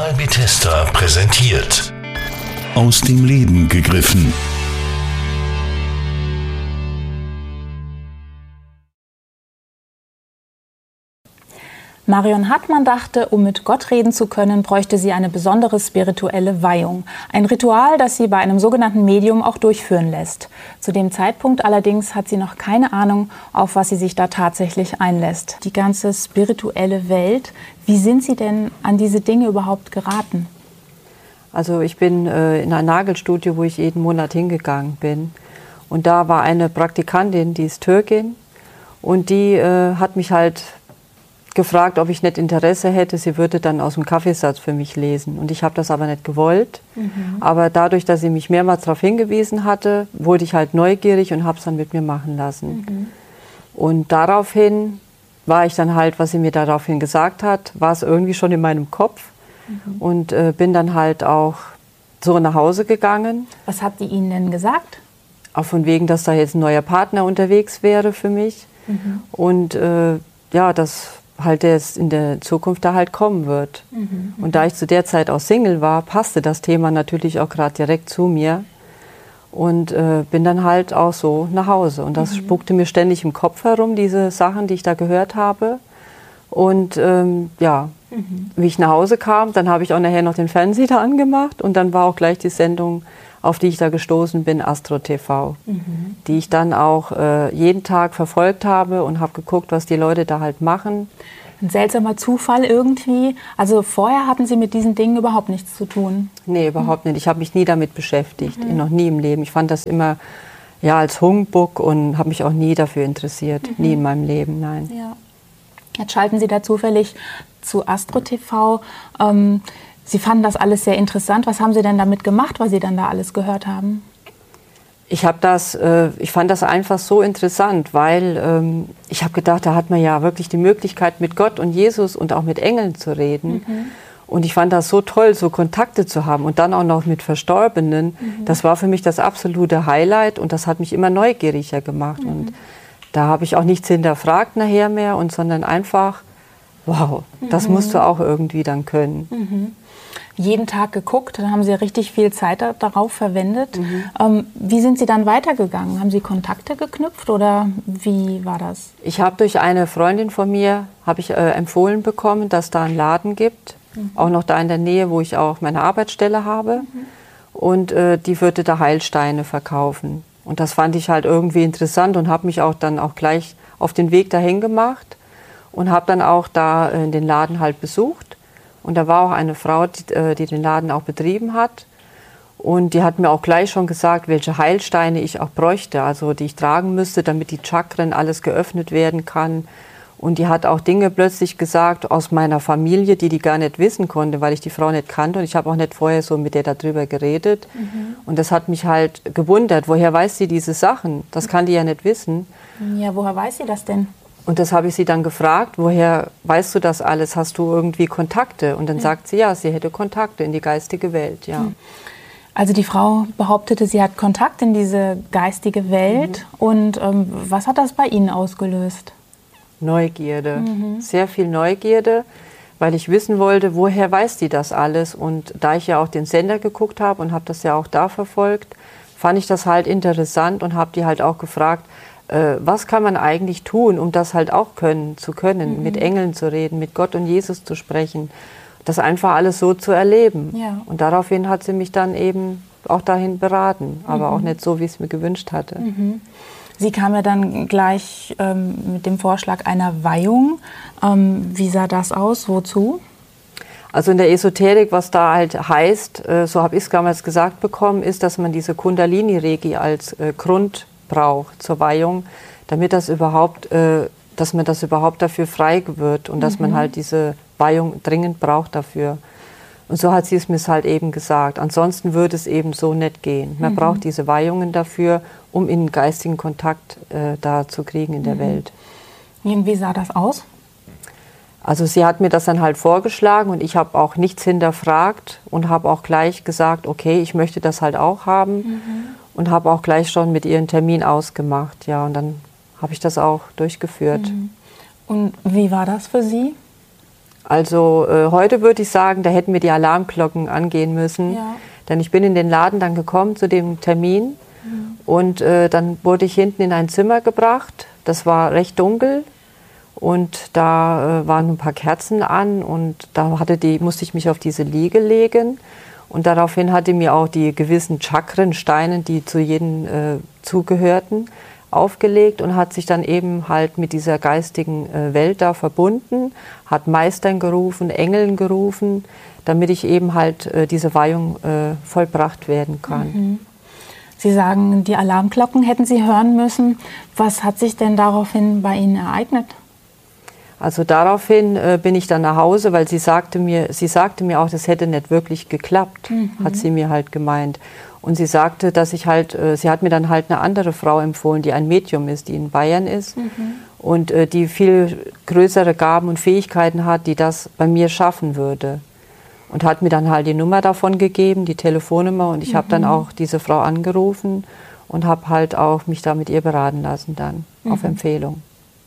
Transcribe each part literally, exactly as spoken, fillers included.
Karl Bethesda präsentiert. Aus dem Leben gegriffen. Marion Hartmann dachte, um mit Gott reden zu können, bräuchte sie eine besondere spirituelle Weihung. Ein Ritual, das sie bei einem sogenannten Medium auch durchführen lässt. Zu dem Zeitpunkt allerdings hat sie noch keine Ahnung, auf was sie sich da tatsächlich einlässt. Die ganze spirituelle Welt, wie sind Sie denn an diese Dinge überhaupt geraten? Also ich bin äh, in ein Nagelstudio, wo ich jeden Monat hingegangen bin. Und da war eine Praktikantin, die ist Türkin. Und die äh, hat mich halt gefragt, ob ich nicht Interesse hätte. Sie würde dann aus dem Kaffeesatz für mich lesen. Und ich habe das aber nicht gewollt. Mhm. Aber dadurch, dass sie mich mehrmals darauf hingewiesen hatte, wurde ich halt neugierig und habe es dann mit mir machen lassen. Mhm. Und daraufhin war ich dann halt, was sie mir daraufhin gesagt hat, war es irgendwie schon in meinem Kopf. Mhm. Und äh, bin dann halt auch so nach Hause gegangen. Was hat die Ihnen denn gesagt? Auch von wegen, dass da jetzt ein neuer Partner unterwegs wäre für mich. Mhm. Und äh, ja, das halt der es in der Zukunft da halt kommen wird. Mhm, und da ich zu der Zeit auch Single war, passte das Thema natürlich auch gerade direkt zu mir und äh, bin dann halt auch so nach Hause. Und das mhm. spukte mir ständig im Kopf herum, diese Sachen, die ich da gehört habe. Und ähm, ja, mhm. wie ich nach Hause kam, dann habe ich auch nachher noch den Fernseher da angemacht und dann war auch gleich die Sendung, auf die ich da gestoßen bin, Astro T V, mhm. die ich dann auch äh, jeden Tag verfolgt habe und habe geguckt, was die Leute da halt machen. Ein seltsamer Zufall irgendwie. Also vorher hatten Sie mit diesen Dingen überhaupt nichts zu tun? Nee, überhaupt mhm. nicht. Ich habe mich nie damit beschäftigt, mhm. noch nie im Leben. Ich fand das immer ja, als Humbug und habe mich auch nie dafür interessiert. Mhm. Nie in meinem Leben, nein. Ja. Jetzt schalten Sie da zufällig zu Astro T V. Ähm, Sie fanden das alles sehr interessant. Was haben Sie denn damit gemacht, was Sie dann da alles gehört haben? Ich habe das, äh, ich fand das einfach so interessant, weil ähm, ich habe gedacht, da hat man ja wirklich die Möglichkeit, mit Gott und Jesus und auch mit Engeln zu reden. Mhm. Und ich fand das so toll, so Kontakte zu haben und dann auch noch mit Verstorbenen. Mhm. Das war für mich das absolute Highlight und das hat mich immer neugieriger gemacht. Mhm. Und da habe ich auch nichts hinterfragt nachher mehr, und sondern einfach, wow, das mhm. musst du auch irgendwie dann können. Mhm. Jeden Tag geguckt, dann haben Sie richtig viel Zeit darauf verwendet. Mhm. Ähm, wie sind Sie dann weitergegangen? Haben Sie Kontakte geknüpft oder wie war das? Ich habe durch eine Freundin von mir habe ich äh, empfohlen bekommen, dass da einen Laden gibt, mhm. auch noch da in der Nähe, wo ich auch meine Arbeitsstelle habe. Mhm. Und äh, die würde da Heilsteine verkaufen. Und das fand ich halt irgendwie interessant und habe mich auch dann auch gleich auf den Weg dahin gemacht und habe dann auch da äh, den Laden halt besucht. Und da war auch eine Frau, die, die den Laden auch betrieben hat. Und die hat mir auch gleich schon gesagt, welche Heilsteine ich auch bräuchte, also die ich tragen müsste, damit die Chakren alles geöffnet werden kann. Und die hat auch Dinge plötzlich gesagt aus meiner Familie, die die gar nicht wissen konnte, weil ich die Frau nicht kannte. Und ich habe auch nicht vorher so mit der darüber geredet. Mhm. Und das hat mich halt gewundert. Woher weiß sie diese Sachen? Das kann die ja nicht wissen. Ja, woher weiß sie das denn? Und das habe ich sie dann gefragt, woher weißt du das alles? Hast du irgendwie Kontakte? Und dann mhm. sagt sie, ja, sie hätte Kontakte in die geistige Welt, ja. Also die Frau behauptete, sie hat Kontakt in diese geistige Welt. Mhm. Und ähm, was hat das bei Ihnen ausgelöst? Neugierde, mhm. sehr viel Neugierde, weil ich wissen wollte, woher weiß die das alles? Und da ich ja auch den Sender geguckt habe und habe das ja auch da verfolgt, fand ich das halt interessant und habe die halt auch gefragt, was kann man eigentlich tun, um das halt auch können, zu können, mhm. mit Engeln zu reden, mit Gott und Jesus zu sprechen, das einfach alles so zu erleben. Ja. Und daraufhin hat sie mich dann eben auch dahin beraten, aber mhm. auch nicht so, wie ich es mir gewünscht hatte. Mhm. Sie kam ja dann gleich ähm, mit dem Vorschlag einer Weihung. Ähm, wie sah das aus? Wozu? Also in der Esoterik, was da halt heißt, äh, so habe ich es damals gesagt bekommen, ist, dass man diese Kundalini-Regi als äh, Grund braucht zur Weihung, damit das überhaupt, äh, dass man das überhaupt dafür frei wird und mhm. dass man halt diese Weihung dringend braucht dafür. Und so hat sie es mir halt eben gesagt. Ansonsten würde es eben so nicht gehen. Man mhm. braucht diese Weihungen dafür, um in geistigen Kontakt äh, da zu kriegen in der mhm. Welt. Und wie sah das aus? Also sie hat mir das dann halt vorgeschlagen und ich habe auch nichts hinterfragt und habe auch gleich gesagt, okay, ich möchte das halt auch haben. Mhm. Und habe auch gleich schon mit ihr einen Termin ausgemacht, ja, und dann habe ich das auch durchgeführt. Und wie war das für Sie? Also äh, heute würde ich sagen, da hätten wir die Alarmglocken angehen müssen. Ja. Denn ich bin in den Laden dann gekommen zu dem Termin mhm. und äh, dann wurde ich hinten in ein Zimmer gebracht. Das war recht dunkel und da äh, waren ein paar Kerzen an und da hatte die, musste ich mich auf diese Liege legen. Und daraufhin hatte mir auch die gewissen Chakren, Steine, die zu jedem äh, zugehörten, aufgelegt und hat sich dann eben halt mit dieser geistigen äh, Welt da verbunden, hat Meistern gerufen, Engeln gerufen, damit ich eben halt äh, diese Weihung äh, vollbracht werden kann. Mhm. Sie sagen, die Alarmglocken hätten Sie hören müssen. Was hat sich denn daraufhin bei Ihnen ereignet? Also daraufhin äh, bin ich dann nach Hause, weil sie sagte mir, sie sagte mir auch, das hätte nicht wirklich geklappt, mhm. hat sie mir halt gemeint. Und sie sagte, dass ich halt, äh, sie hat mir dann halt eine andere Frau empfohlen, die ein Medium ist, die in Bayern ist mhm. und äh, die viel größere Gaben und Fähigkeiten hat, die das bei mir schaffen würde. Und hat mir dann halt die Nummer davon gegeben, die Telefonnummer, und ich mhm. habe dann auch diese Frau angerufen und habe halt auch mich da mit ihr beraten lassen dann, mhm. auf Empfehlung.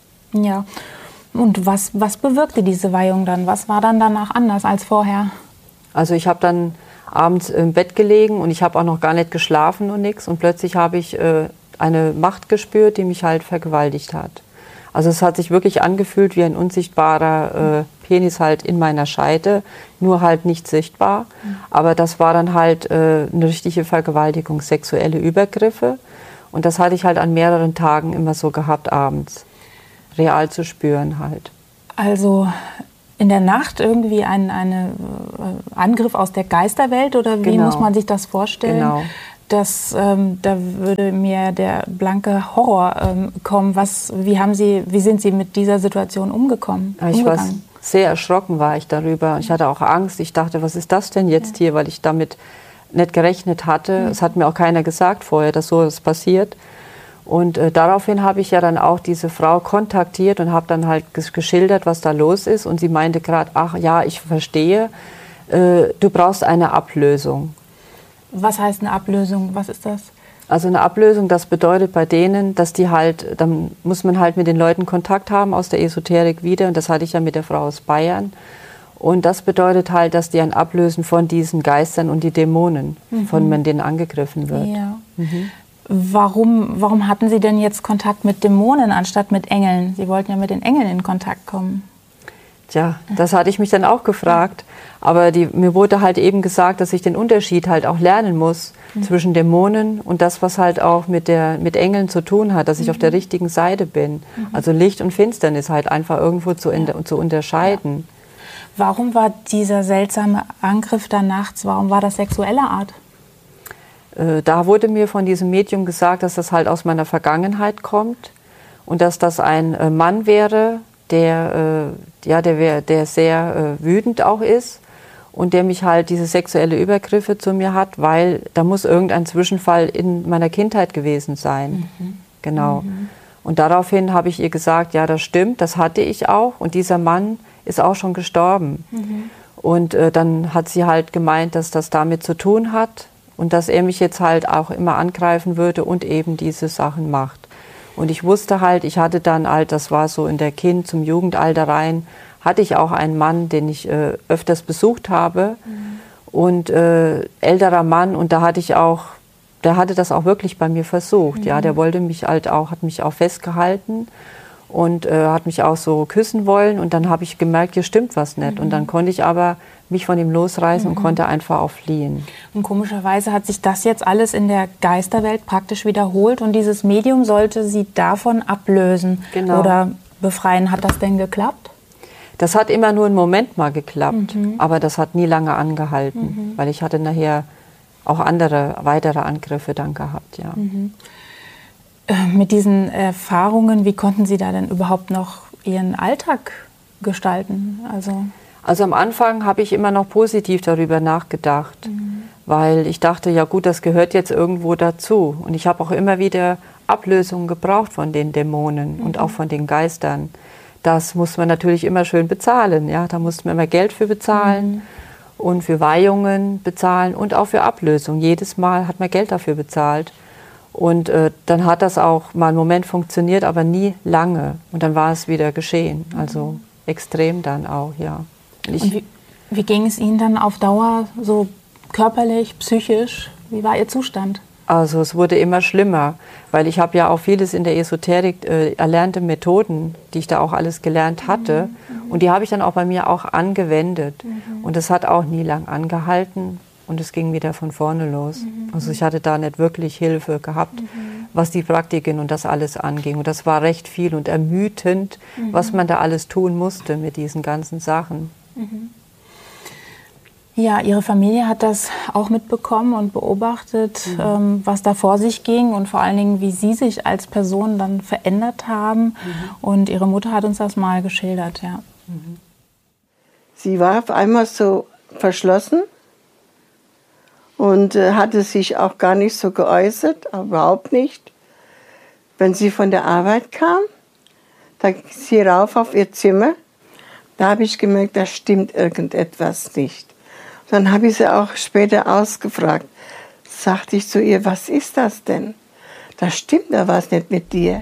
Ja. Und was, was bewirkte diese Weihung dann? Was war dann danach anders als vorher? Also ich habe dann abends im Bett gelegen und ich habe auch noch gar nicht geschlafen und nichts. Und plötzlich habe ich äh, eine Macht gespürt, die mich halt vergewaltigt hat. Also es hat sich wirklich angefühlt wie ein unsichtbarer äh, Penis halt in meiner Scheide, nur halt nicht sichtbar. Mhm. Aber das war dann halt äh, eine richtige Vergewaltigung, sexuelle Übergriffe. Und das hatte ich halt an mehreren Tagen immer so gehabt abends. Real zu spüren halt. Also in der Nacht irgendwie ein eine, äh, Angriff aus der Geisterwelt oder wie genau. muss man sich das vorstellen? Genau. Das, ähm, da würde mir der blanke Horror ähm, kommen. Was, wie, haben Sie, wie sind Sie mit dieser Situation umgekommen? Ich war sehr erschrocken, war ich darüber. Ich hatte auch Angst. Ich dachte, was ist das denn jetzt ja. hier, weil ich damit nicht gerechnet hatte. Mhm. Es hat mir auch keiner gesagt vorher, dass so etwas passiert. Und äh, daraufhin habe ich ja dann auch diese Frau kontaktiert und habe dann halt geschildert, was da los ist. Und sie meinte gerade, ach ja, ich verstehe, äh, du brauchst eine Ablösung. Was heißt eine Ablösung? Was ist das? Also eine Ablösung, das bedeutet bei denen, dass die halt, dann muss man halt mit den Leuten Kontakt haben aus der Esoterik wieder. Und das hatte ich ja mit der Frau aus Bayern. Und das bedeutet halt, dass die ein Ablösen von diesen Geistern und die Dämonen, mhm. von denen angegriffen wird. Ja. Mhm. Warum, warum hatten Sie denn jetzt Kontakt mit Dämonen anstatt mit Engeln? Sie wollten ja mit den Engeln in Kontakt kommen. Tja, das hatte ich mich dann auch gefragt. Aber die, mir wurde halt eben gesagt, dass ich den Unterschied halt auch lernen muss mhm. zwischen Dämonen und das, was halt auch mit, der, mit Engeln zu tun hat, dass ich mhm. auf der richtigen Seite bin. Mhm. Also Licht und Finsternis halt einfach irgendwo zu, in, ja. zu unterscheiden. Ja. Warum war dieser seltsame Angriff da nachts, warum war das sexueller Art? Da wurde mir von diesem Medium gesagt, dass das halt aus meiner Vergangenheit kommt und dass das ein Mann wäre, der, ja, der, wär, der sehr wütend auch ist und der mich halt diese sexuelle Übergriffe zu mir hat, weil da muss irgendein Zwischenfall in meiner Kindheit gewesen sein. Mhm. Genau. Mhm. Und daraufhin habe ich ihr gesagt, ja, das stimmt, das hatte ich auch und dieser Mann ist auch schon gestorben. Mhm. Und äh, dann hat sie halt gemeint, dass das damit zu tun hat. Und dass er mich jetzt halt auch immer angreifen würde und eben diese Sachen macht. Und ich wusste halt, ich hatte dann halt, das war so in der Kind- zum Jugendalter rein, hatte ich auch einen Mann, den ich äh, öfters besucht habe. Mhm. Und äh, älterer Mann, und da hatte ich auch, der hatte das auch wirklich bei mir versucht. Mhm. Ja, der wollte mich halt auch, hat mich auch festgehalten und äh, hat mich auch so küssen wollen. Und dann habe ich gemerkt, hier stimmt was nicht. Mhm. Und dann konnte ich aber mich von ihm losreißen mhm. und konnte einfach auch fliehen. Und komischerweise hat sich das jetzt alles in der Geisterwelt praktisch wiederholt und dieses Medium sollte sie davon ablösen genau. oder befreien. Hat das denn geklappt? Das hat immer nur einen Moment mal geklappt, mhm. aber das hat nie lange angehalten, mhm. weil ich hatte nachher auch andere, weitere Angriffe dann gehabt, ja. Mhm. Äh, mit diesen Erfahrungen, wie konnten Sie da denn überhaupt noch Ihren Alltag gestalten? Also Also am Anfang habe ich immer noch positiv darüber nachgedacht, mhm. weil ich dachte, ja gut, das gehört jetzt irgendwo dazu. Und ich habe auch immer wieder Ablösungen gebraucht von den Dämonen mhm. und auch von den Geistern. Das muss man natürlich immer schön bezahlen. Ja? Da musste man immer Geld für bezahlen mhm. und für Weihungen bezahlen und auch für Ablösung. Jedes Mal hat man Geld dafür bezahlt. Und äh, dann hat das auch mal einen Moment funktioniert, aber nie lange. Und dann war es wieder geschehen. Also extrem dann auch, ja. Ich, Und wie, wie ging es Ihnen dann auf Dauer, so körperlich, psychisch? Wie war Ihr Zustand? Also es wurde immer schlimmer, weil ich habe ja auch vieles in der Esoterik, äh, erlernte Methoden, die ich da auch alles gelernt hatte. Mhm. Und die habe ich dann auch bei mir auch angewendet. Mhm. Und es hat auch nie lang angehalten und es ging wieder von vorne los. Mhm. Also ich hatte da nicht wirklich Hilfe gehabt, mhm. was die Praktiken und das alles anging. Und das war recht viel und ermüdend, mhm. was man da alles tun musste mit diesen ganzen Sachen. Mhm. Ja, Ihre Familie hat das auch mitbekommen und beobachtet, mhm. ähm, was da vor sich ging und vor allen Dingen, wie Sie sich als Person dann verändert haben. Mhm. Und Ihre Mutter hat uns das mal geschildert, ja. Mhm. Sie war auf einmal so verschlossen und äh, hatte sich auch gar nicht so geäußert, überhaupt nicht. Wenn sie von der Arbeit kam, da ging sie rauf auf ihr Zimmer. Da habe ich gemerkt, da stimmt irgendetwas nicht. Dann habe ich sie auch später ausgefragt. Sagte ich zu ihr, was ist das denn? Da stimmt da was nicht mit dir.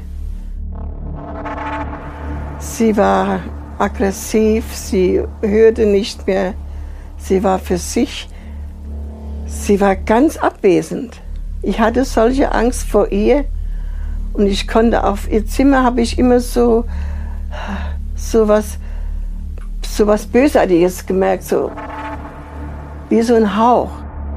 Sie war aggressiv, sie hörte nicht mehr. Sie war für sich, sie war ganz abwesend. Ich hatte solche Angst vor ihr und ich konnte auf ihr Zimmer, habe ich immer so, so was, so was Bösartiges gemerkt, so wie so ein Hauch.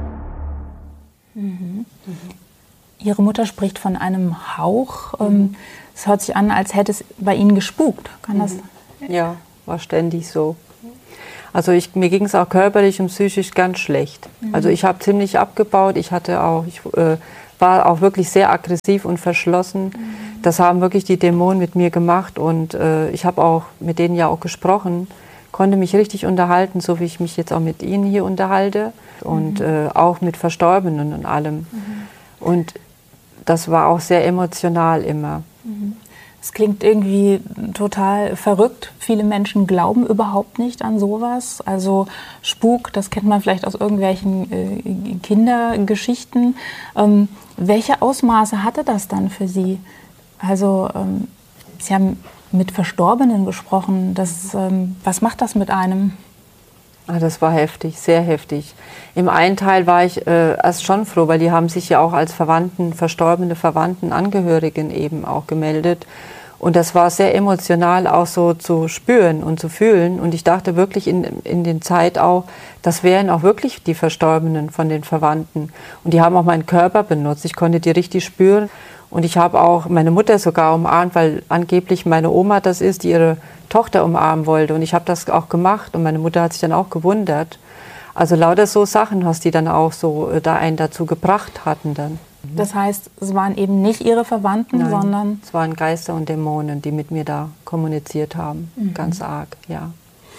Mhm. Mhm. Ihre Mutter spricht von einem Hauch. Mhm. Es hört sich an, als hätte es bei Ihnen gespukt. Kann das? Ja, war ständig so. Also ich, mir ging es auch körperlich und psychisch ganz schlecht. Mhm. Also ich habe ziemlich abgebaut. Ich hatte auch, ich äh, war auch wirklich sehr aggressiv und verschlossen. Mhm. Das haben wirklich die Dämonen mit mir gemacht und äh, ich habe auch mit denen ja auch gesprochen. Konnte mich richtig unterhalten, so wie ich mich jetzt auch mit Ihnen hier unterhalte und mhm. äh, auch mit Verstorbenen und allem. Mhm. Und das war auch sehr emotional immer. Mhm. Es klingt irgendwie total verrückt. Viele Menschen glauben überhaupt nicht an sowas. Also Spuk, das kennt man vielleicht aus irgendwelchen äh, Kindergeschichten. Ähm, welche Ausmaße hatte das dann für Sie? Also ähm, Sie haben mit Verstorbenen gesprochen. Das, ähm, was macht das mit einem? Ah, das war heftig, sehr heftig. Im einen Teil war ich äh, erst schon froh, weil die haben sich ja auch als Verwandten, verstorbene Verwandten, Angehörigen eben auch gemeldet. Und das war sehr emotional auch so zu spüren und zu fühlen. Und ich dachte wirklich in, in der Zeit auch, das wären auch wirklich die Verstorbenen von den Verwandten. Und die haben auch meinen Körper benutzt. Ich konnte die richtig spüren. Und ich habe auch meine Mutter sogar umarmt, weil angeblich meine Oma das ist, die ihre Tochter umarmen wollte. Und ich habe das auch gemacht und meine Mutter hat sich dann auch gewundert. Also lauter so Sachen, was die dann auch so da einen dazu gebracht hatten dann. Das heißt, es waren eben nicht Ihre Verwandten, Nein, sondern... es waren Geister und Dämonen, die mit mir da kommuniziert haben, mhm. ganz arg, ja.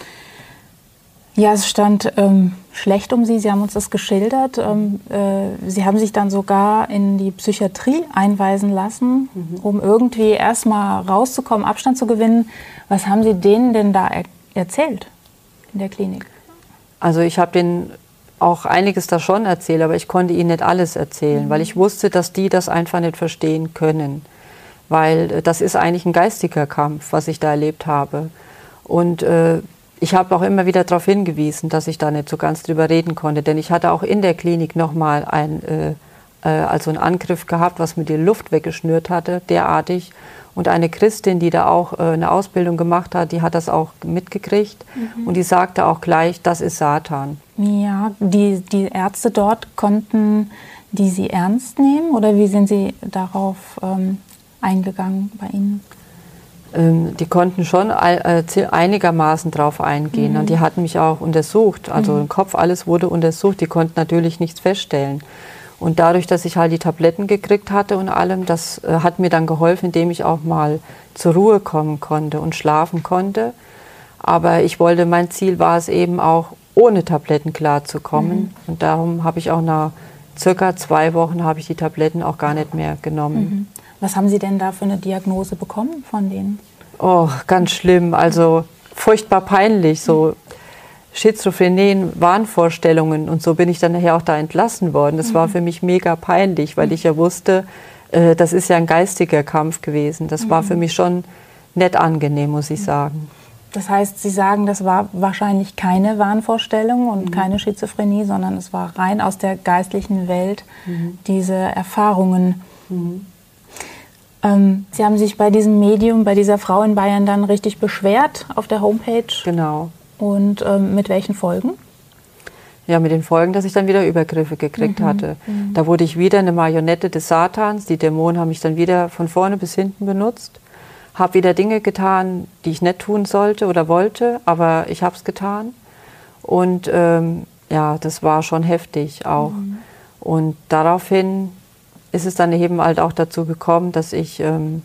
Ja, es stand ähm, schlecht um Sie, Sie haben uns das geschildert. Ähm, äh, Sie haben sich dann sogar in die Psychiatrie einweisen lassen, mhm. um irgendwie erstmal rauszukommen, Abstand zu gewinnen. Was haben Sie denen denn da er erzählt in der Klinik? Also ich habe denen auch einiges da schon erzählt, aber ich konnte ihnen nicht alles erzählen, mhm. weil ich wusste, dass die das einfach nicht verstehen können. Weil das ist eigentlich ein geistiger Kampf, was ich da erlebt habe. Und äh, ich habe auch immer wieder darauf hingewiesen, dass ich da nicht so ganz drüber reden konnte, denn ich hatte auch in der Klinik nochmal ein, äh, äh, also einen Angriff gehabt, was mir die Luft weggeschnürt hatte, derartig. Und eine Christin, die da auch äh, eine Ausbildung gemacht hat, die hat das auch mitgekriegt mhm. und die sagte auch gleich, das ist Satan. Ja, die, die Ärzte dort, konnten die Sie ernst nehmen oder wie sind Sie darauf ähm, eingegangen bei Ihnen? Ähm, die konnten schon äh, einigermaßen drauf eingehen mhm. und die hatten mich auch untersucht, also mhm. im Kopf, alles wurde untersucht, die konnten natürlich nichts feststellen. Und dadurch, dass ich halt die Tabletten gekriegt hatte und allem, das äh, hat mir dann geholfen, indem ich auch mal zur Ruhe kommen konnte und schlafen konnte. Aber ich wollte, mein Ziel war es eben auch, ohne Tabletten klarzukommen. Mhm. Und darum habe ich auch nach circa zwei Wochen habe ich die Tabletten auch gar nicht mehr genommen. Mhm. Was haben Sie denn da für eine Diagnose bekommen von denen? Oh, ganz schlimm, also furchtbar peinlich, so mhm. Schizophrenien, Wahnvorstellungen und so bin ich dann nachher auch da entlassen worden. Das mhm. war für mich mega peinlich, weil ich ja wusste, äh, das ist ja ein geistiger Kampf gewesen. Das mhm. war für mich schon nicht angenehm, muss ich sagen. Das heißt, Sie sagen, das war wahrscheinlich keine Wahnvorstellung und mhm. keine Schizophrenie, sondern es war rein aus der geistlichen Welt, mhm. diese Erfahrungen. Mhm. Ähm, Sie haben sich bei diesem Medium, bei dieser Frau in Bayern dann richtig beschwert auf der Homepage. Genau. Und ähm, mit welchen Folgen? Ja, mit den Folgen, dass ich dann wieder Übergriffe gekriegt mhm. hatte. Mhm. Da wurde ich wieder eine Marionette des Satans. Die Dämonen haben mich dann wieder von vorne bis hinten benutzt. Habe wieder Dinge getan, die ich nicht tun sollte oder wollte, aber ich habe es getan. Und ähm, ja, das war schon heftig auch. Mhm. Und daraufhin ist es dann eben halt auch dazu gekommen, dass ich ähm,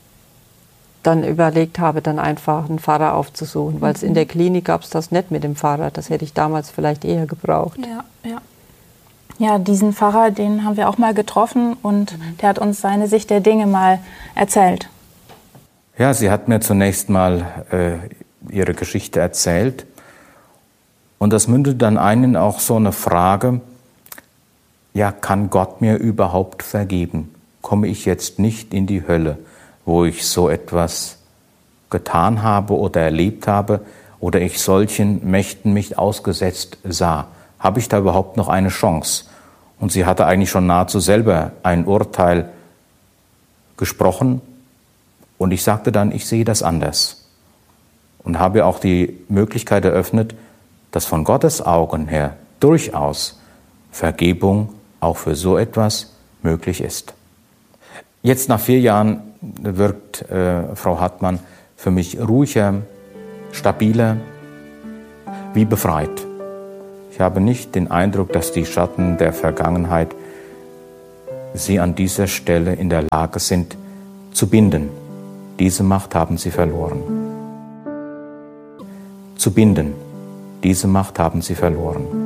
dann überlegt habe, dann einfach einen Pfarrer aufzusuchen, mhm. weil es in der Klinik gab es das nicht mit dem Pfarrer. Das hätte ich damals vielleicht eher gebraucht. Ja, ja. Ja, diesen Pfarrer, den haben wir auch mal getroffen und mhm. der hat uns seine Sicht der Dinge mal erzählt. Ja, sie hat mir zunächst mal äh, ihre Geschichte erzählt und das mündet dann ein in auch so eine Frage, ja, kann Gott mir überhaupt vergeben? Komme ich jetzt nicht in die Hölle, wo ich so etwas getan habe oder erlebt habe oder ich solchen Mächten mich ausgesetzt sah? Habe ich da überhaupt noch eine Chance? Und sie hatte eigentlich schon nahezu selber ein Urteil gesprochen. Und ich sagte dann, ich sehe das anders und habe auch die Möglichkeit eröffnet, dass von Gottes Augen her durchaus Vergebung auch für so etwas möglich ist. Jetzt nach vier Jahren wirkt äh, Frau Hartmann für mich ruhiger, stabiler, wie befreit. Ich habe nicht den Eindruck, dass die Schatten der Vergangenheit sie an dieser Stelle in der Lage sind zu binden. Diese Macht haben sie verloren. Zu binden, diese Macht haben sie verloren.